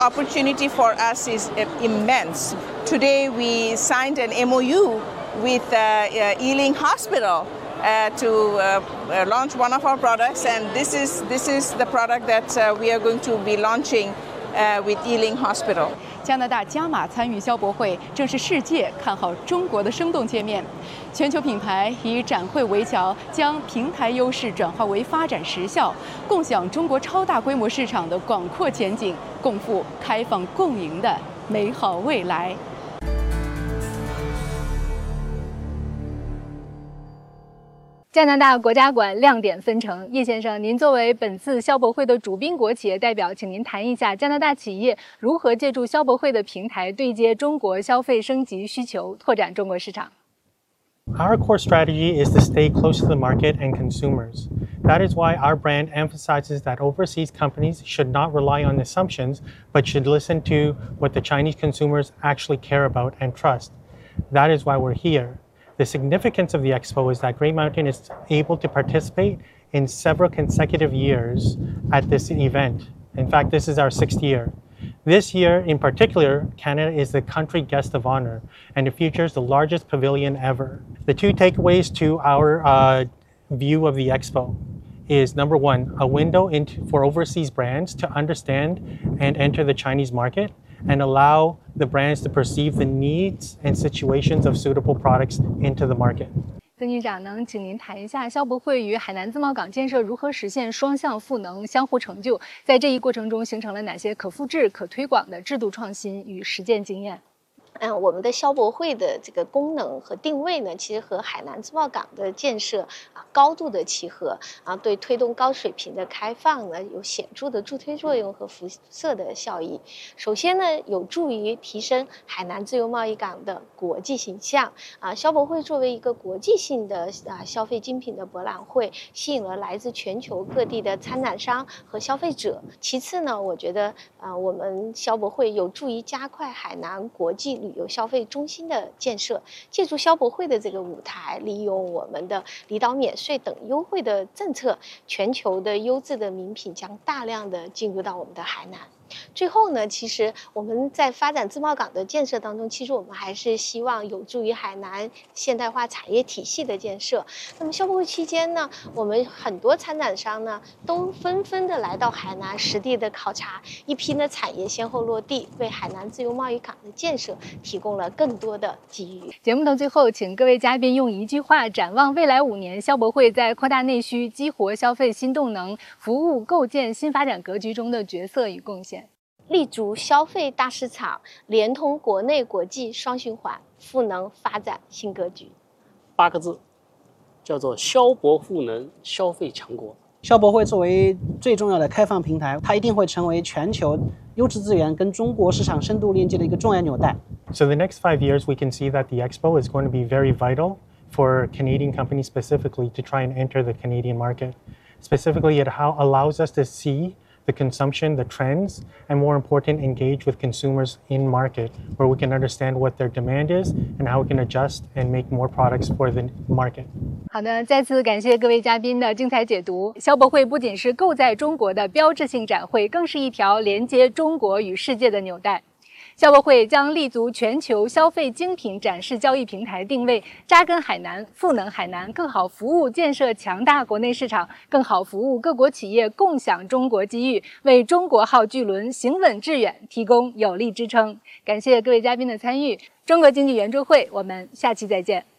Opportunity for us is immense. Today we signed an MOU with Ealing Hospital to launch one of our products, and this is the product that we are going to be launching with Ealing Hospital. 加拿大加码参与消博会，正是世界看好中国的生动界面。全球品牌以展会为桥，将平台优势转化为发展实效，共享中国超大规模市场的广阔前景，共赴开放共赢的美好未来。 加拿大国家馆亮点纷呈，叶先生，您作为本次消博会的主宾国企业代表，请您谈一下加拿大企业如何借助消博会的平台对接中国消费升级需求，拓展中国市场。 Our core strategy is to stay close to the market and consumers. That is why our brand emphasizes that overseas companies should not rely on assumptions, but should listen to what the Chinese consumers actually care about and trust. That is why we're here. The significance of the expo is that Grey Mountain is able to participate in several consecutive years at this event. In fact, this is our 6th year. This year in particular, Canada is the country guest of honor, and it features the largest pavilion ever. The two takeaways to our view of the expo is, number one, a window for overseas brands to understand and enter the Chinese market, and allow the brands to perceive the needs and situations of suitable products into the market. 曾局长，能请您谈一下消博会与海南自贸港建设如何实现双向赋能、相互成就？在这一过程中，形成了哪些可复制、可推广的制度创新与实践经验？ 我们的消博会的这个功能和定位呢，其实和海南自贸港的建设高度的契合对推动高水平的开放呢有显著的助推作用和辐射的效益。首先呢，有助于提升海南自由贸易港的国际形象消博会作为一个国际性的消费精品的博览会，吸引了来自全球各地的参展商和消费者。其次呢，我觉得我们消博会有助于加快海南国际旅游消费中心的建设，借助消博会的这个舞台，利用我们的离岛免税等优惠的政策，全球的优质的名品将大量的进入到我们的海南。最后呢，其实我们在发展自贸港的建设当中，其实我们还是希望有助于海南现代化产业体系的建设。那么消博会期间呢，我们很多参展商呢都纷纷的来到海南实地的考察，一批的产业先后落地，为海南自由贸易港的建设提供了更多的机遇。 节目的最后，请各位嘉宾用一句话展望未来5年消博会在扩大内需、激活消费新动能、服务构建新发展格局中的角色与贡献。 立足消费大市场，连通国内国际双循环，赋能发展新格局。 8个字，叫做消博赋能，消费强国。 消博会作为最重要的开放平台，它一定会成为全球优质资源跟中国市场深度链接的一个重要纽带。 So the next 5 years, we can see that the expo is going to be very vital for Canadian companies specifically to try and enter the Canadian market. Specifically, it allows us to see the consumption, the trends, and more important, engage with consumers in market, where we can understand what their demand is and how we can adjust and make more products for the market. 好的，再次感谢各位嘉宾的精彩解读。消博会不仅是构在中国的标志性展会，更是一条连接中国与世界的纽带。消博会将立足全球消费精品展示交易平台定位，扎根海南，赋能海南，更好服务建设强大国内市场，更好服务各国企业共享中国机遇，为中国号巨轮行稳致远提供有力支撑。感谢各位嘉宾的参与。中国经济圆桌会，我们下期再见。